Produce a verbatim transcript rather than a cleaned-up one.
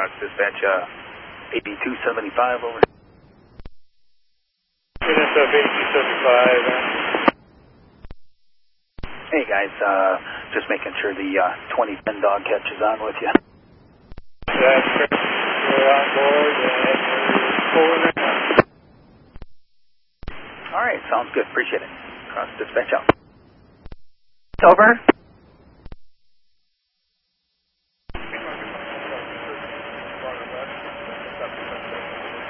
Cross Dispatch, uh, eighty-two seventy-five, over. N S F eighty-two seventy-five. Hey guys, uh, just making sure the uh, twenty ten dog catch is on with you. That's correct. We're on board and we're pulling it out. All right, sounds good. Appreciate it. Cross Dispatch out. Over.